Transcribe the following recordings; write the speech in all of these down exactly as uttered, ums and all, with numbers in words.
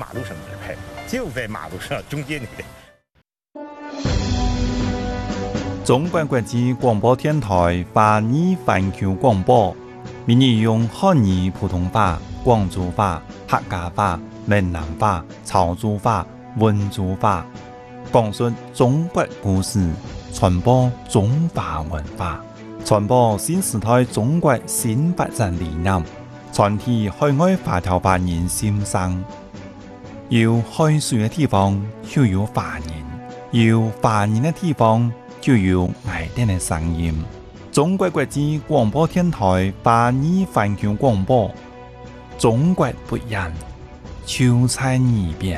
马路上直拍，就在马路上中间那里。 中国国际广播电台华语环球广播，每日用汉语、普通话、广州话、客家话、闽南话、潮州话、温州话，讲述中国故事，传播中华文化，传播新时代中国新发展理念，传递海外华侨华人心声。有海水的地方就有华人，有华人的地方就有爱人的声音。中国国际广播电台华语环球广播，中国不一样，就在耳边。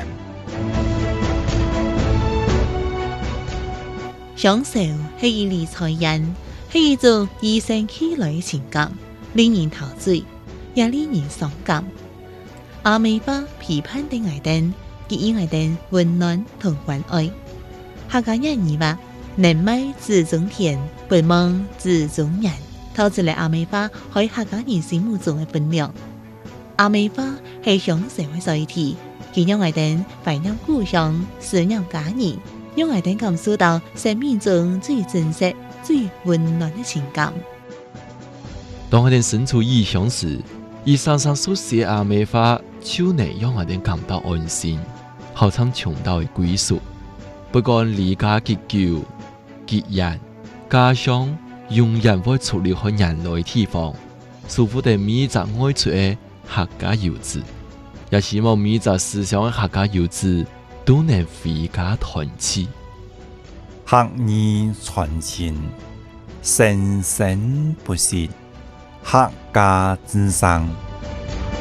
享受是一理财人，是一种与生俱來嘅情感，令人陶醉，也令人傷感。阿美花批判的愛人，給予愛人溫暖同關愛。客家人語話：人美自中田，不忙自中人，透出嚟阿美花喺客家人心目中嘅分量。阿美花係享受嘅載體，佢讓愛人懷念故鄉，思念家人。讓我哋感受到生命中最真實、最溫暖的情感。 當我哋身處異鄉時，伊常常所寫阿美花，就能讓我哋感到安心，好像尋到嘅歸屬。不管離家幾久、幾遠，家鄉永遠會出離開人類地方，祝福哋每一個愛出嘅客家遊子，也希望每一個思想嘅客家遊子都能回家團聚， 客語傳情，生生不息，客家之聲。